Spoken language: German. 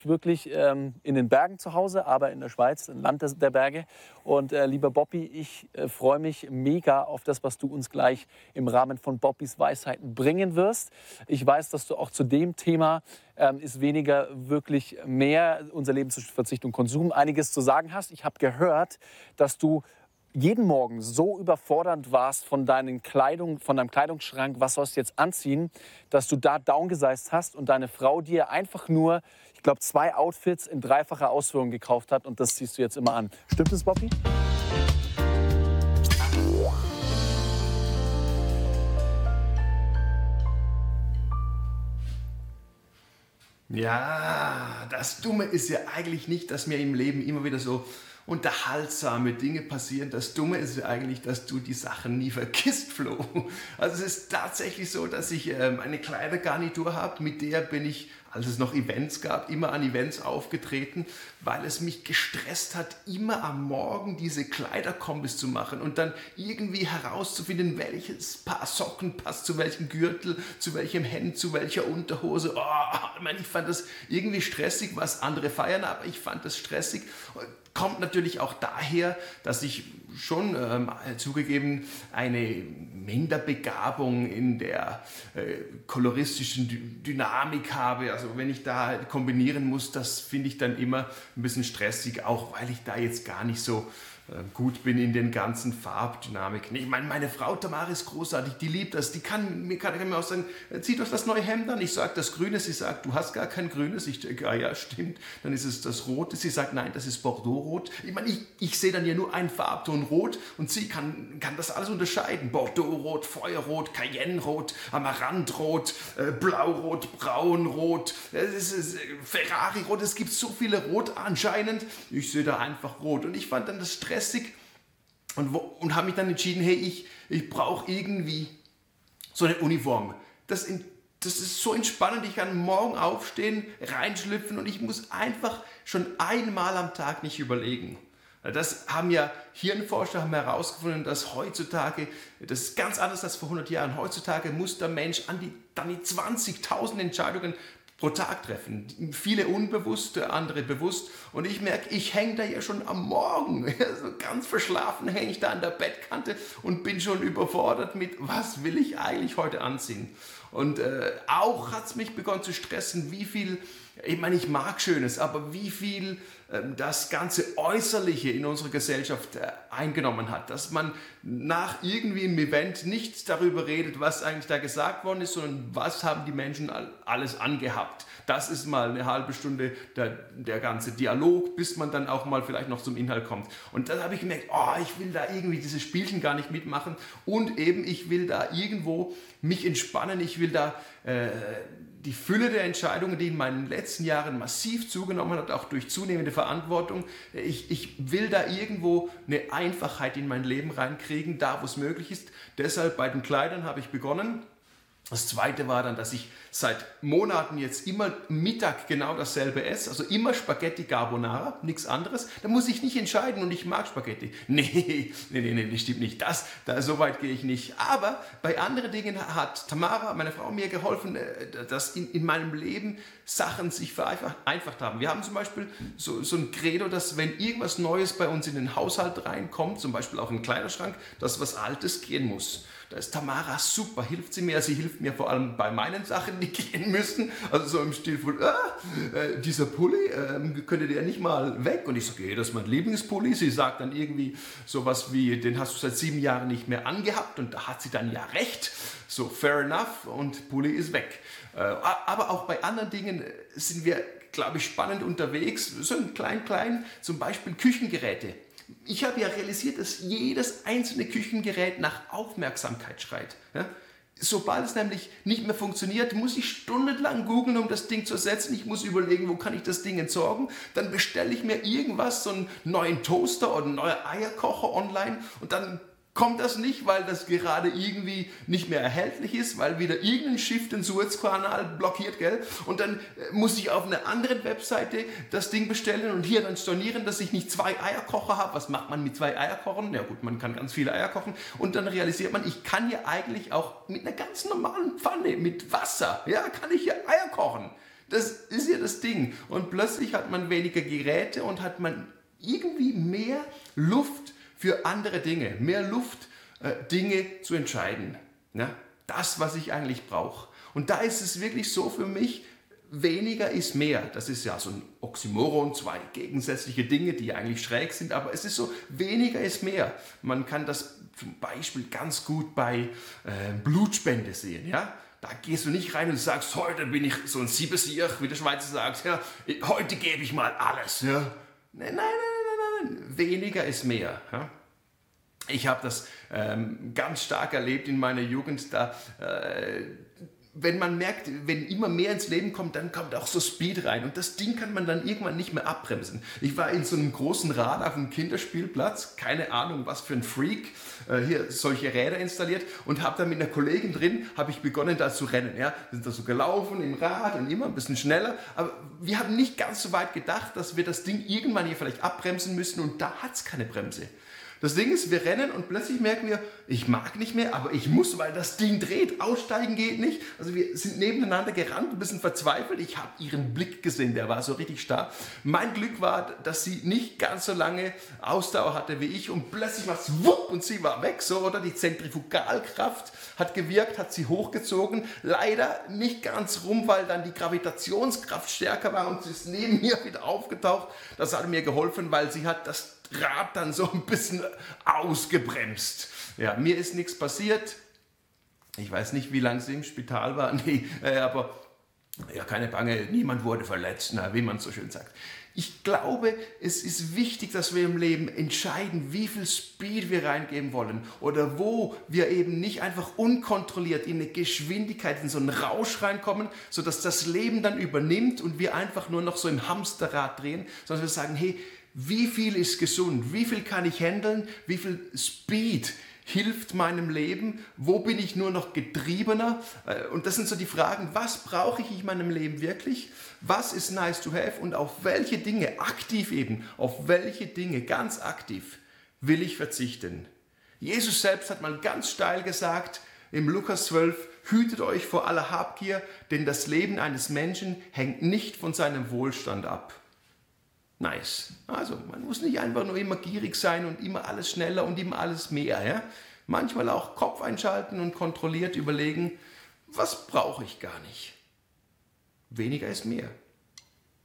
wirklich in den Bergen zu Hause, aber in der Schweiz, im Land der Berge. Und lieber Bobby, ich freue mich mega auf das, was du uns gleich im Rahmen von Bobbys Weisheiten bringen wirst. Ich weiß, dass du auch zu dem Thema ist weniger wirklich mehr, unser Leben zwischen Verzicht und Konsum, einiges zu sagen hast. Ich habe gehört, dass du jeden Morgen so überfordernd warst von deinem Kleidungsschrank, was sollst du jetzt anziehen, dass du da downgesized hast und deine Frau dir einfach nur, ich glaube, 2 Outfits in dreifacher Ausführung gekauft hat und das ziehst du jetzt immer an. Stimmt es, Bobby? Ja, das Dumme ist ja eigentlich nicht, dass mir im Leben immer wieder so unterhaltsame Dinge passieren. Das Dumme ist ja eigentlich, dass du die Sachen nie vergisst, Flo. Also es ist tatsächlich so, dass ich eine Kleidergarnitur habe, mit der bin ich, als es noch Events gab, immer an Events aufgetreten, weil es mich gestresst hat, immer am Morgen diese Kleiderkombis zu machen und dann irgendwie herauszufinden, welches Paar Socken passt zu welchem Gürtel, zu welchem Hemd, zu welcher Unterhose. Oh, ich meine, ich fand das irgendwie stressig, was andere feiern, aber ich fand das stressig. Kommt natürlich auch daher, dass ich schon zugegeben eine Minderbegabung in der koloristischen Dynamik habe. Also wenn ich da kombinieren muss, das finde ich dann immer ein bisschen stressig, auch weil ich da jetzt gar nicht so gut bin in den ganzen Farbdynamiken. Ich meine, meine Frau Tamara ist großartig, die liebt das, die kann mir auch sagen, zieh doch das neue Hemd an. Ich sage das Grüne, sie sagt, du hast gar kein Grünes. Ich denke, ah ja, stimmt. Dann ist es das Rote, sie sagt, nein, das ist Bordeaux-Rot. Ich meine, ich sehe dann ja nur einen Farbton Rot und sie kann das alles unterscheiden. Bordeaux-Rot, Feuerrot, Cayenne-Rot, Amaranth-Rot, Blau-Rot, Braun-Rot, Ferrari-Rot. Es gibt so viele Rot anscheinend. Ich sehe da einfach Rot und ich fand dann das stressig und habe mich dann entschieden, hey, ich brauche irgendwie so eine Uniform. Das ist so entspannend, ich kann morgen aufstehen, reinschlüpfen und ich muss einfach schon einmal am Tag nicht überlegen. Das haben ja Hirnforscher herausgefunden, dass heutzutage, das ist ganz anders als vor 100 Jahren, heutzutage muss der Mensch an die 20.000 Entscheidungen pro Tag treffen. Viele unbewusst, andere bewusst. Und ich merke, ich hänge da ja schon am Morgen. Also ganz verschlafen hänge ich da an der Bettkante und bin schon überfordert mit, was will ich eigentlich heute anziehen? Und auch hat es mich begonnen zu stressen, wie viel, ich meine, ich mag Schönes, aber wie viel das ganze Äußerliche in unserer Gesellschaft eingenommen hat. Dass man nach irgendwie einem Event nicht darüber redet, was eigentlich da gesagt worden ist, sondern was haben die Menschen alles angehabt. Das ist mal eine halbe Stunde der ganze Dialog, bis man dann auch mal vielleicht noch zum Inhalt kommt. Und dann habe ich gemerkt, ich will da irgendwie dieses Spielchen gar nicht mitmachen und eben ich will da irgendwo mich entspannen, ich will da die Fülle der Entscheidungen, die in meinen letzten Jahren massiv zugenommen hat, auch durch zunehmende Verantwortung. Ich will da irgendwo eine Einfachheit in mein Leben reinkriegen, da wo es möglich ist. Deshalb bei den Kleidern habe ich begonnen. Das Zweite war dann, dass ich seit Monaten jetzt immer Mittag genau dasselbe esse, also immer Spaghetti Carbonara, nichts anderes. Da muss ich nicht entscheiden und ich mag Spaghetti. Nee, das stimmt nicht. So weit gehe ich nicht. Aber bei anderen Dingen hat Tamara, meine Frau, mir geholfen, dass in meinem Leben Sachen sich vereinfacht haben. Wir haben zum Beispiel so ein Credo, dass wenn irgendwas Neues bei uns in den Haushalt reinkommt, zum Beispiel auch ein Kleiderschrank, dass was Altes gehen muss. Da ist Tamara super, hilft sie mir. Sie hilft mir vor allem bei meinen Sachen, die gehen müssen. Also so im Stil von, dieser Pulli, könnte der nicht mal weg? Und ich sage, okay, das ist mein Lieblingspulli. Sie sagt dann irgendwie sowas wie, den hast du seit 7 Jahren nicht mehr angehabt. Und da hat sie dann ja recht. So, fair enough. Und Pulli ist weg. Aber auch bei anderen Dingen sind wir, glaube ich, spannend unterwegs. So ein klein, zum Beispiel Küchengeräte. Ich habe ja realisiert, dass jedes einzelne Küchengerät nach Aufmerksamkeit schreit. Ja? Sobald es nämlich nicht mehr funktioniert, muss ich stundenlang googeln, um das Ding zu ersetzen. Ich muss überlegen, wo kann ich das Ding entsorgen. Dann bestelle ich mir irgendwas, so einen neuen Toaster oder einen neuen Eierkocher online und dann kommt das nicht, weil das gerade irgendwie nicht mehr erhältlich ist, weil wieder irgendein Schiff den Suezkanal blockiert, gell? Und dann muss ich auf einer anderen Webseite das Ding bestellen und hier dann stornieren, dass ich nicht 2 Eierkocher habe. Was macht man mit 2 Eierkochern? Ja gut, man kann ganz viele Eier kochen. Und dann realisiert man, ich kann ja eigentlich auch mit einer ganz normalen Pfanne, mit Wasser, ja, kann ich ja Eier kochen. Das ist ja das Ding. Und plötzlich hat man weniger Geräte und hat man irgendwie mehr Luft für andere Dinge. Mehr Luft, Dinge zu entscheiden. Ja? Das, was ich eigentlich brauche. Und da ist es wirklich so für mich, weniger ist mehr. Das ist ja so ein Oxymoron, zwei gegensätzliche Dinge, die eigentlich schräg sind, aber es ist so, weniger ist mehr. Man kann das zum Beispiel ganz gut bei Blutspende sehen. Ja? Da gehst du nicht rein und sagst, heute bin ich so ein Siebesier, wie der Schweizer sagt, ja, heute gebe ich mal alles. Ja? Nein, nein, nein, nein, nein, weniger ist mehr. Ja? Ich habe das ganz stark erlebt in meiner Jugend, da wenn man merkt, wenn immer mehr ins Leben kommt, dann kommt auch so Speed rein. Und das Ding kann man dann irgendwann nicht mehr abbremsen. Ich war in so einem großen Rad auf einem Kinderspielplatz, keine Ahnung, was für ein Freak, hier solche Räder installiert und habe da mit einer Kollegin drin, habe ich begonnen da zu rennen. Ja. Wir sind da so gelaufen im Rad und immer ein bisschen schneller. Aber wir haben nicht ganz so weit gedacht, dass wir das Ding irgendwann hier vielleicht abbremsen müssen und da hat es keine Bremse. Das Ding ist, wir rennen und plötzlich merken wir, ich mag nicht mehr, aber ich muss, weil das Ding dreht. Aussteigen geht nicht. Also wir sind nebeneinander gerannt, ein bisschen verzweifelt. Ich habe ihren Blick gesehen, der war so richtig starr. Mein Glück war, dass sie nicht ganz so lange Ausdauer hatte wie ich und plötzlich war es wupp und sie war weg. So, oder die Zentrifugalkraft hat gewirkt, hat sie hochgezogen. Leider nicht ganz rum, weil dann die Gravitationskraft stärker war und sie ist neben mir wieder aufgetaucht. Das hat mir geholfen, weil sie hat das Rad dann so ein bisschen ausgebremst. Ja, mir ist nichts passiert. Ich weiß nicht, wie lange sie im Spital war. Nee, aber ja, keine Bange, niemand wurde verletzt, wie man so schön sagt. Ich glaube, es ist wichtig, dass wir im Leben entscheiden, wie viel Speed wir reingeben wollen oder wo wir eben nicht einfach unkontrolliert in eine Geschwindigkeit, in so einen Rausch reinkommen, sodass das Leben dann übernimmt und wir einfach nur noch so im Hamsterrad drehen, sondern wir sagen, hey, wie viel ist gesund? Wie viel kann ich handeln? Wie viel Speed hilft meinem Leben? Wo bin ich nur noch getriebener? Und das sind so die Fragen, was brauche ich in meinem Leben wirklich? Was ist nice to have? Und auf welche Dinge, aktiv eben, auf welche Dinge, ganz aktiv, will ich verzichten? Jesus selbst hat mal ganz steil gesagt, im Lukas 12, hütet euch vor aller Habgier, denn das Leben eines Menschen hängt nicht von seinem Wohlstand ab. Nice. Also man muss nicht einfach nur immer gierig sein und immer alles schneller und immer alles mehr. Ja? Manchmal auch Kopf einschalten und kontrolliert überlegen, was brauche ich gar nicht. Weniger ist mehr.